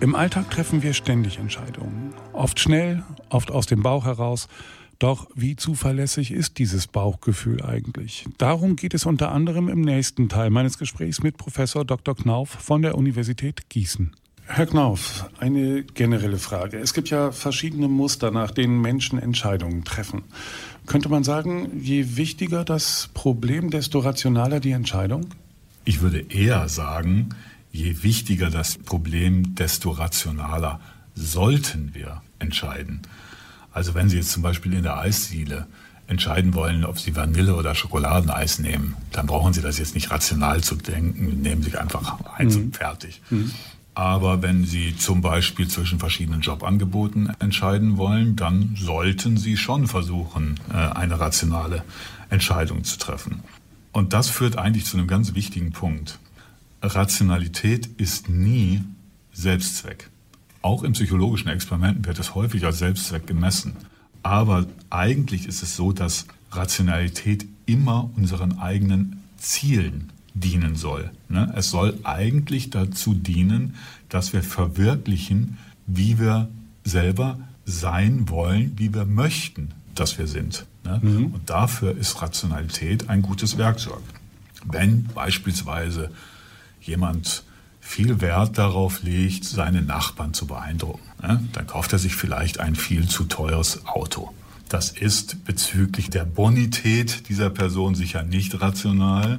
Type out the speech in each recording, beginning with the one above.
Im Alltag treffen wir ständig Entscheidungen. Oft schnell, oft aus dem Bauch heraus. Doch wie zuverlässig ist dieses Bauchgefühl eigentlich? Darum geht es unter anderem im nächsten Teil meines Gesprächs mit Professor Dr. Knauf von der Universität Gießen. Herr Knauf, eine generelle Frage. Es gibt ja verschiedene Muster, nach denen Menschen Entscheidungen treffen. Könnte man sagen, je wichtiger das Problem, desto rationaler die Entscheidung? Ich würde eher sagen, je wichtiger das Problem, desto rationaler sollten wir entscheiden. Also wenn Sie jetzt zum Beispiel in der Eisdiele entscheiden wollen, ob Sie Vanille- oder Schokoladeneis nehmen, dann brauchen Sie das jetzt nicht rational zu denken, nehmen Sie einfach eins und fertig. Aber wenn Sie zum Beispiel zwischen verschiedenen Jobangeboten entscheiden wollen, dann sollten Sie schon versuchen, eine rationale Entscheidung zu treffen. Und das führt eigentlich zu einem ganz wichtigen Punkt. Rationalität ist nie Selbstzweck. Auch in psychologischen Experimenten wird es häufig als Selbstzweck gemessen. Aber eigentlich ist es so, dass Rationalität immer unseren eigenen Zielen dienen soll. Es soll eigentlich dazu dienen, dass wir verwirklichen, wie wir selber sein wollen, wie wir möchten, dass wir sind. Und dafür ist Rationalität ein gutes Werkzeug. Wenn beispielsweise jemand viel Wert darauf legt, seine Nachbarn zu beeindrucken, dann kauft er sich vielleicht ein viel zu teures Auto. Das ist bezüglich der Bonität dieser Person sicher nicht rational,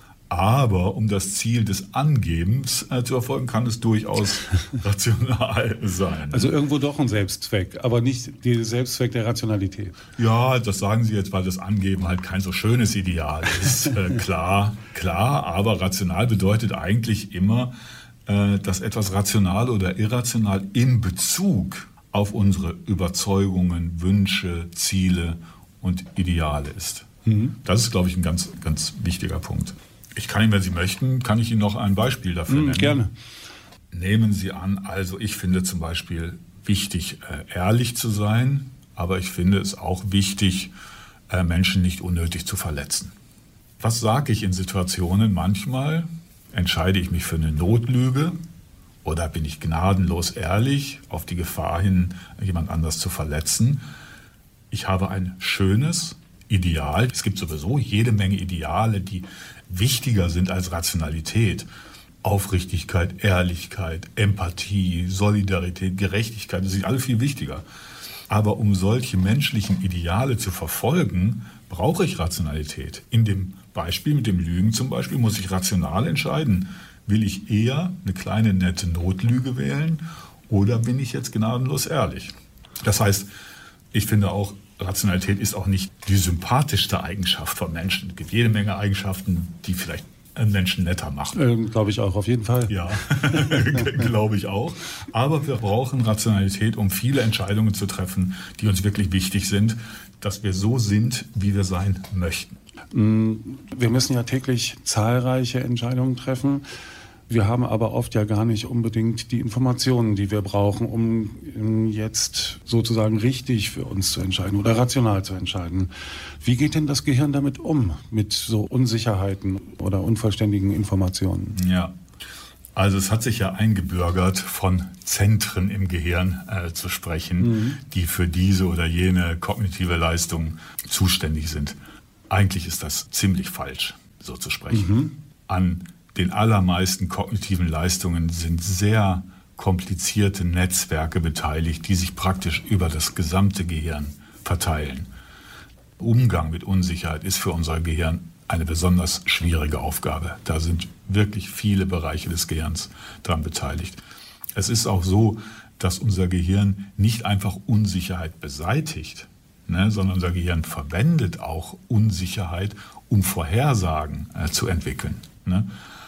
aber um das Ziel des Angebens zu verfolgen, kann es durchaus rational sein. Also irgendwo doch ein Selbstzweck, aber nicht der Selbstzweck der Rationalität. Ja, das sagen Sie jetzt, weil das Angeben halt kein so schönes Ideal ist. Klar, aber rational bedeutet eigentlich immer, dass etwas rational oder irrational in Bezug auf unsere Überzeugungen, Wünsche, Ziele und Ideale ist. Das ist, glaube ich, ein ganz, ganz wichtiger Punkt. Ich kann Ihnen, wenn Sie möchten, kann ich Ihnen noch ein Beispiel dafür nennen. Gerne. Nehmen Sie an, also ich finde zum Beispiel wichtig, ehrlich zu sein, aber ich finde es auch wichtig, Menschen nicht unnötig zu verletzen. Was sage ich in Situationen manchmal? Entscheide ich mich für eine Notlüge oder bin ich gnadenlos ehrlich, auf die Gefahr hin, jemand anders zu verletzen? Ich habe ein schönes Ideal. Es gibt sowieso jede Menge Ideale, die wichtiger sind als Rationalität. Aufrichtigkeit, Ehrlichkeit, Empathie, Solidarität, Gerechtigkeit, das sind alle viel wichtiger. Aber um solche menschlichen Ideale zu verfolgen, brauche ich Rationalität. In dem Beispiel mit dem Lügen zum Beispiel muss ich rational entscheiden. Will ich eher eine kleine nette Notlüge wählen oder bin ich jetzt gnadenlos ehrlich? Das heißt, ich finde auch, Rationalität ist auch nicht die sympathischste Eigenschaft von Menschen. Es gibt jede Menge Eigenschaften, die vielleicht einen Menschen netter machen. Glaube ich auch, auf jeden Fall. Ja, glaube ich auch. Aber wir brauchen Rationalität, um viele Entscheidungen zu treffen, die uns wirklich wichtig sind, dass wir so sind, wie wir sein möchten. Wir müssen ja täglich zahlreiche Entscheidungen treffen. Wir haben aber oft ja gar nicht unbedingt die Informationen, die wir brauchen, um jetzt sozusagen richtig für uns zu entscheiden oder rational zu entscheiden. Wie geht denn das Gehirn damit um, mit so Unsicherheiten oder unvollständigen Informationen? Ja, also es hat sich ja eingebürgert, von Zentren im Gehirn zu sprechen, die für diese oder jene kognitive Leistung zuständig sind. Eigentlich ist das ziemlich falsch, so zu sprechen. An den allermeisten kognitiven Leistungen sind sehr komplizierte Netzwerke beteiligt, die sich praktisch über das gesamte Gehirn verteilen. Umgang mit Unsicherheit ist für unser Gehirn eine besonders schwierige Aufgabe. Da sind wirklich viele Bereiche des Gehirns daran beteiligt. Es ist auch so, dass unser Gehirn nicht einfach Unsicherheit beseitigt, sondern unser Gehirn verwendet auch Unsicherheit, um Vorhersagen zu entwickeln.